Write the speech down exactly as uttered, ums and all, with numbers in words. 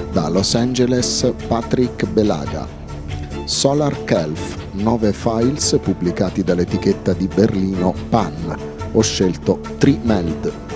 Da Los Angeles Patrick Belaga. Solar Kelf, nove files pubblicati dall'etichetta di Berlino Pan. Ho scelto Tree Meld.